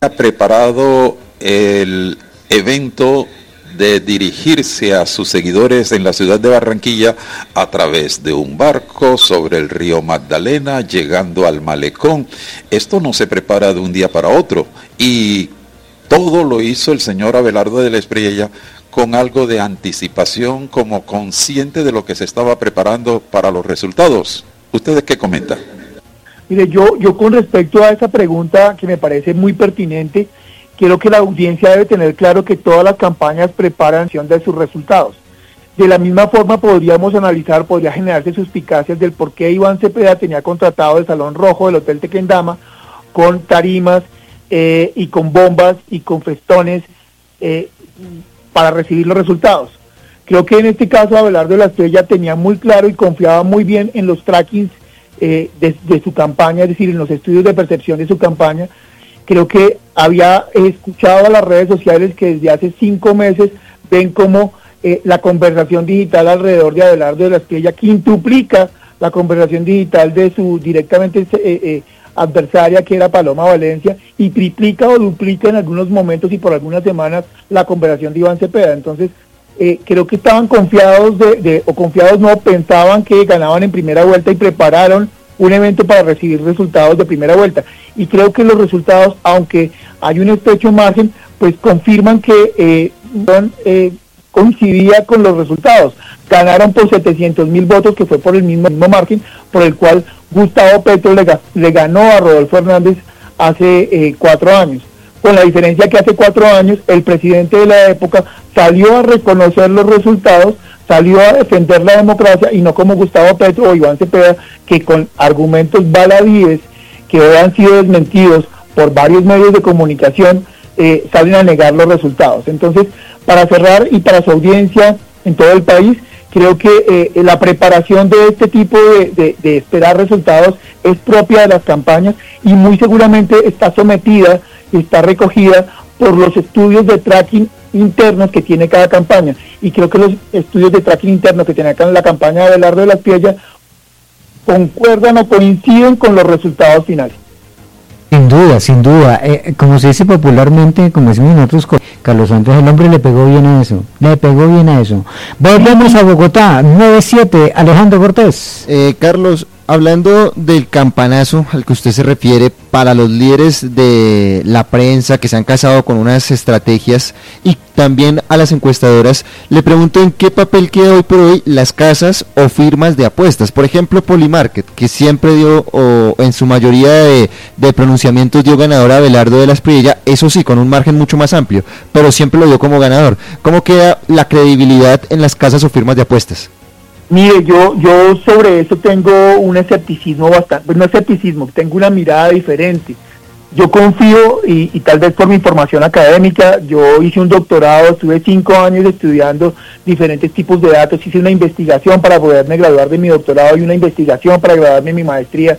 ha preparado el evento de dirigirse a sus seguidores en la ciudad de Barranquilla a través de un barco sobre el río Magdalena, llegando al malecón. Esto no se prepara de un día para otro, y todo lo hizo el señor Abelardo de la Espriella con algo de anticipación, como consciente de lo que se estaba preparando para los resultados. ¿Ustedes qué comentan? Mire, yo con respecto a esa pregunta, que me parece muy pertinente, quiero que la audiencia debe tener claro que todas las campañas preparan de sus resultados. De la misma forma podría generarse suspicacias del por qué Iván Cepeda tenía contratado el Salón Rojo del Hotel Tequendama con tarimas y con bombas y con festones para recibir los resultados. Creo que en este caso Abelardo de la Espriella tenía muy claro y confiaba muy bien en los trackings de su campaña, es decir, en los estudios de percepción de su campaña. Creo que había escuchado a las redes sociales que desde hace 5 meses ven como la conversación digital alrededor de Abelardo de la Espriella quintuplica la conversación digital de su directamente adversaria, que era Paloma Valencia, y triplica o duplica en algunos momentos y por algunas semanas la conversación de Iván Cepeda. Entonces, creo que estaban confiados pensaban que ganaban en primera vuelta y prepararon un evento para recibir resultados de primera vuelta. Y creo que los resultados, aunque hay un estrecho margen, pues confirman que coincidía con los resultados. Ganaron por 700.000 votos, que fue por el mismo margen por el cual Gustavo Petro le ganó a Rodolfo Hernández hace 4 años. Con la diferencia que hace 4 años el presidente de la época salió a reconocer los resultados, salió a defender la democracia, y no como Gustavo Petro o Iván Cepeda, que con argumentos baladíes que hoy han sido desmentidos por varios medios de comunicación salen a negar los resultados. Entonces, para cerrar y para su audiencia en todo el país, creo que la preparación de este tipo de esperar resultados es propia de las campañas, y muy seguramente está sometida y está recogida por los estudios de tracking internos que tiene cada campaña, y creo que los estudios de tracking internos que tiene acá en la campaña de Abelardo de la Espriella concuerdan o coinciden con los resultados finales. Sin duda, como se dice popularmente, como decimos nosotros, Carlos Andrés, el hombre le pegó bien a eso. Volvemos a Bogotá, 9-7, Alejandro Cortés. Carlos, hablando del campanazo al que usted se refiere, para los líderes de la prensa que se han casado con unas estrategias, y también a las encuestadoras, le pregunto en qué papel queda hoy por hoy las casas o firmas de apuestas. Por ejemplo, Polymarket, que siempre dio, o en su mayoría de pronunciamientos, dio ganador a Abelardo de la Espriella, eso sí, con un margen mucho más amplio, pero siempre lo dio como ganador. ¿Cómo queda la credibilidad en las casas o firmas de apuestas? Mire, yo sobre eso tengo un escepticismo tengo una mirada diferente. Yo confío, y tal vez por mi formación académica, yo hice un doctorado, estuve 5 años estudiando diferentes tipos de datos, hice una investigación para poderme graduar de mi doctorado y una investigación para graduarme de mi maestría